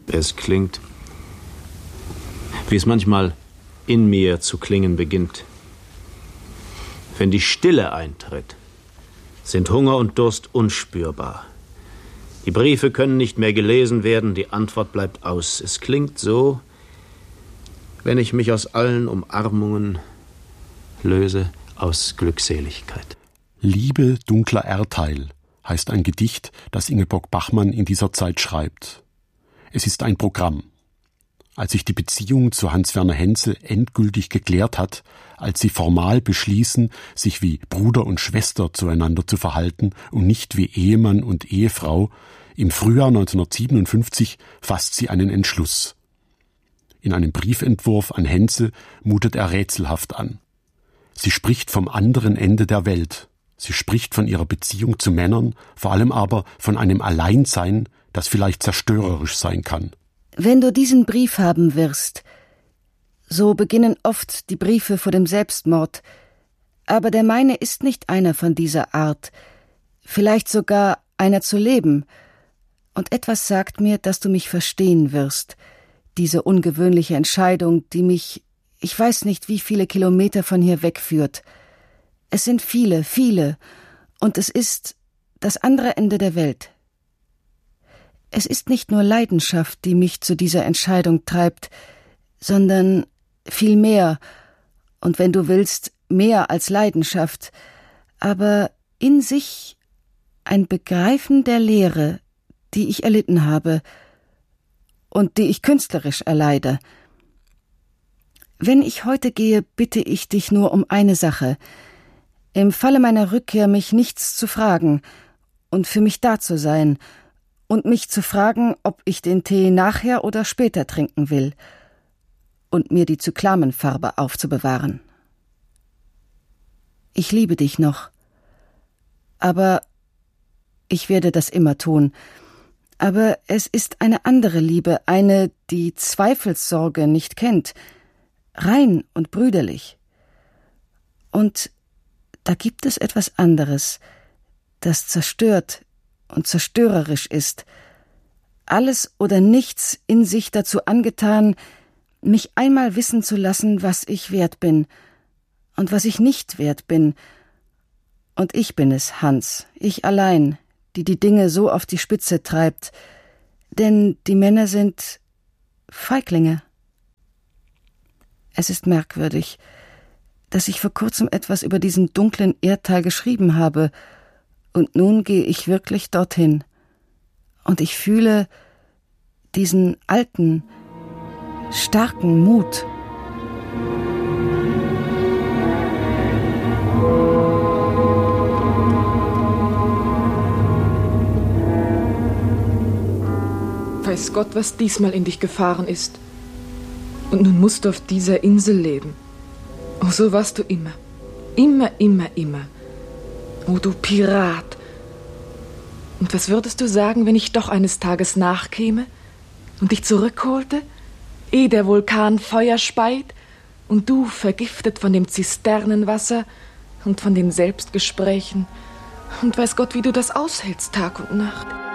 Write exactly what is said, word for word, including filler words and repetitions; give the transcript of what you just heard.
Es klingt, wie es manchmal in mir zu klingen beginnt. Wenn die Stille eintritt, sind Hunger und Durst unspürbar. Die Briefe können nicht mehr gelesen werden, die Antwort bleibt aus. Es klingt so, wenn ich mich aus allen Umarmungen löse, aus Glückseligkeit. Liebe, dunkler Erdteil heißt ein Gedicht, das Ingeborg Bachmann in dieser Zeit schreibt. Es ist ein Programm. Als sich die Beziehung zu Hans-Werner Henze endgültig geklärt hat, als sie formal beschließen, sich wie Bruder und Schwester zueinander zu verhalten und nicht wie Ehemann und Ehefrau, im Frühjahr neunzehnhundertsiebenundfünfzig fasst sie einen Entschluss. In einem Briefentwurf an Henze mutet er rätselhaft an. Sie spricht vom anderen Ende der Welt. Sie spricht von ihrer Beziehung zu Männern, vor allem aber von einem Alleinsein, das vielleicht zerstörerisch sein kann. Wenn du diesen Brief haben wirst, so beginnen oft die Briefe vor dem Selbstmord, aber der meine ist nicht einer von dieser Art, vielleicht sogar einer zu leben, und etwas sagt mir, dass du mich verstehen wirst, diese ungewöhnliche Entscheidung, die mich, ich weiß nicht, wie viele Kilometer von hier wegführt. Es sind viele, viele, und es ist das andere Ende der Welt. Es ist nicht nur Leidenschaft, die mich zu dieser Entscheidung treibt, sondern viel mehr, und wenn du willst, mehr als Leidenschaft, aber in sich ein Begreifen der Leere, die ich erlitten habe und die ich künstlerisch erleide. Wenn ich heute gehe, bitte ich dich nur um eine Sache, im Falle meiner Rückkehr mich nichts zu fragen und für mich da zu sein, und mich zu fragen, ob ich den Tee nachher oder später trinken will und mir die Zyklamenfarbe aufzubewahren. Ich liebe dich noch, aber ich werde das immer tun. Aber es ist eine andere Liebe, eine, die Zweifelssorge nicht kennt, rein und brüderlich. Und da gibt es etwas anderes, das zerstört und zerstörerisch ist, alles oder nichts in sich dazu angetan, mich einmal wissen zu lassen, was ich wert bin und was ich nicht wert bin. Und ich bin es, Hans, ich allein, die die Dinge so auf die Spitze treibt, denn die Männer sind Feiglinge. Es ist merkwürdig, dass ich vor kurzem etwas über diesen dunklen Erdteil geschrieben habe, und nun gehe ich wirklich dorthin. Und ich fühle diesen alten, starken Mut. Weiß Gott, was diesmal in dich gefahren ist. Und nun musst du auf dieser Insel leben. Oh, so warst du immer. Immer, immer, immer. Oh, du Pirat! Und was würdest du sagen, wenn ich doch eines Tages nachkäme und dich zurückholte, ehe der Vulkan Feuer speit und du, vergiftet von dem Zisternenwasser und von den Selbstgesprächen, und weiß Gott, wie du das aushältst Tag und Nacht?